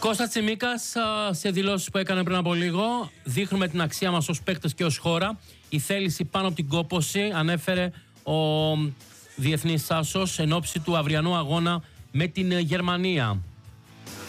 Κώστα Τσιμίκας, σε δηλώσεις που έκανε πριν από λίγο, δείχνουμε την αξία μας ως παίκτες και ως χώρα. Η θέληση πάνω από την κόπωση, ανέφερε ο διεθνής άσος εν ώψη του αυριανού αγώνα με την Γερμανία.